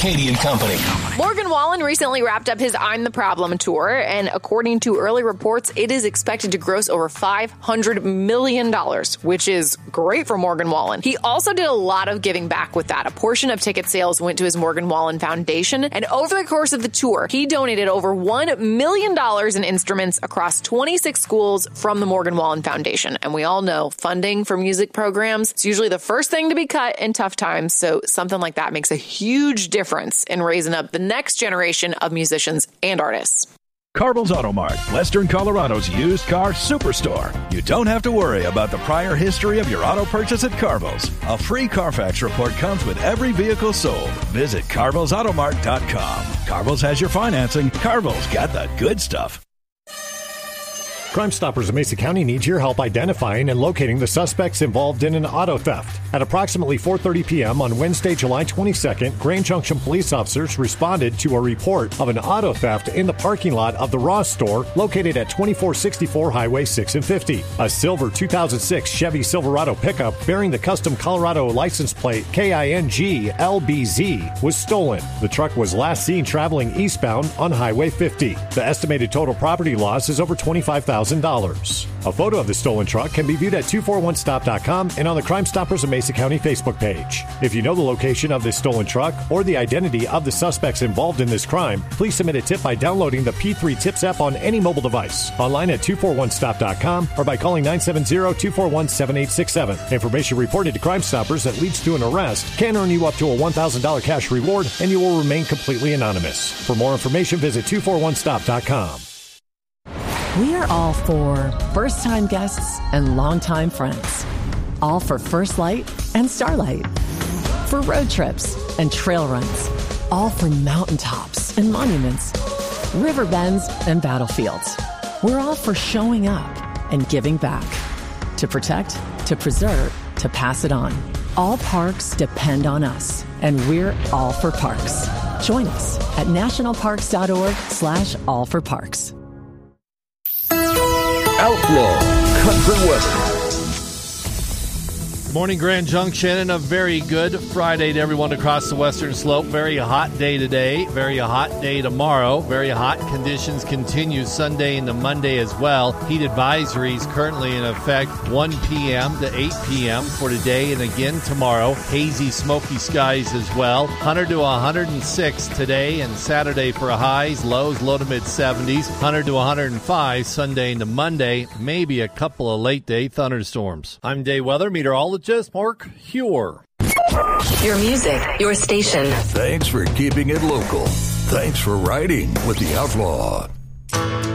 Katie and Company. Morgan Wallen recently wrapped up his I'm the Problem tour, and according to early reports, it is expected to gross over $500 million, which is great for Morgan Wallen. He also did a lot of giving back with that. A portion of ticket sales went to his Morgan Wallen Foundation, and over the course of the tour, he donated over $1 million in instruments across 26 schools from the Morgan Wallen Foundation. And we all know funding for music programs is usually the first thing to be cut in tough times, so something like that makes a huge difference in raising up the next generation of musicians and artists. Carball's Auto Mart, Western Colorado's used car superstore. You don't have to worry about the prior history of your auto purchase at Carball's. A free Carfax report comes with every vehicle sold. Visit CarvallsAutomart.com. Carball's has your financing. Carball's got the good stuff. Crime Stoppers of Mesa County needs your help identifying and locating the suspects involved in an auto theft. At approximately 4:30 p.m. on Wednesday, July 22nd, Grand Junction police officers responded to a report of an auto theft in the parking lot of the Ross store located at 2464 Highway 6 and 50. A silver 2006 Chevy Silverado pickup bearing the custom Colorado license plate KING LBZ was stolen. The truck was last seen traveling eastbound on Highway 50. The estimated total property loss is over $25,000. A photo of the stolen truck can be viewed at 241stop.com and on the Crime Stoppers of Mesa County Facebook page. If you know the location of this stolen truck or the identity of the suspects involved in this crime, please submit a tip by downloading the P3 Tips app on any mobile device, online at 241stop.com, or by calling 970-241-7867. Information reported to Crime Stoppers that leads to an arrest can earn you up to a $1,000 cash reward, and you will remain completely anonymous. For more information, visit 241stop.com. We are all for first-time guests and longtime friends. All for First Light and Starlight. For road trips and trail runs. All for mountaintops and monuments. River bends and battlefields. We're all for showing up and giving back. To protect, to preserve, to pass it on. All parks depend on us, and we're all for parks. Join us at nationalparks.org/allforparks. Outlaw Country Western. Good morning, Grand Junction, and a very good Friday to everyone across the Western Slope. Very hot day today, very hot day tomorrow. Very hot conditions continue Sunday into Monday as well. Heat advisories currently in effect 1 p.m. to 8 p.m. for today and again tomorrow. Hazy, smoky skies as well. 100 to 106 today and Saturday for highs, lows low to mid-70s. 100 to 105 Sunday into Monday. Maybe a couple of late-day thunderstorms. I'm day weather meteorologist Mark Huer. Your music, your station. Thanks for keeping it local. Thanks for riding with the Outlaw.